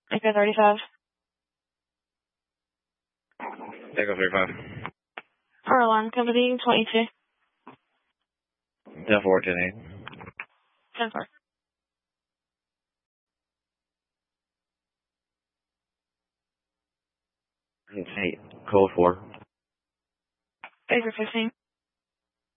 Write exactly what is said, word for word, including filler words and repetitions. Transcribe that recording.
Echo thirty-five. Echo thirty-five. For alarm company twenty-two. ten four, ten eight. ten four. It's eight. Code four. Baker fifteen.